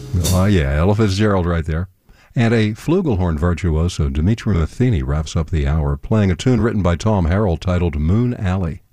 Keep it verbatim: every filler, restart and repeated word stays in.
Oh, yeah, Ella Fitzgerald right there. And a flugelhorn virtuoso, Dimitri Matheny, wraps up the hour playing a tune written by Tom Harrell titled Moon Alley.